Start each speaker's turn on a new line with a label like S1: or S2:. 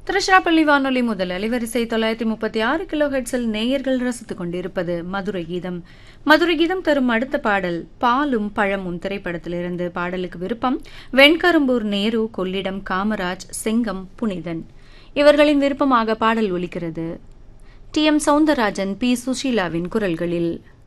S1: திருச்சிராப்பள்ளி வானொலி முதல் அலைவரிசை 936 கிலோஹெர்ட்ஸில் நேயர்கள் ரசித்துக் கொண்டிருப்பது மதுரை கீதம். மதுரை கீதம் தரும் அடுத்த பாடல் பாலும் பழமும் திரைப்படத்திலிருந்து. பாடலுக்கு விருப்பம் வெண்கரும்பூர் நேரு, கொள்ளிடம் காமராஜ், செங்கம் புனிதன். இவர்களின் விருப்பமாக பாடல் ஒலிக்கிறது. டி.எம். சௌந்தரராஜன், பி. சுஷீலாவின் குரல்களில்.